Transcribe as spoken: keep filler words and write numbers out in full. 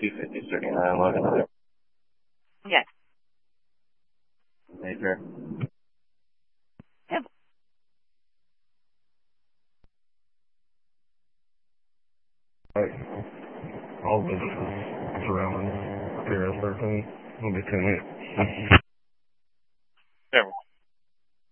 two fifty thirty-nine logging. Yes. Major. Yep. Right. All businesses surrounding here is thirteen. It'll be ten minutes.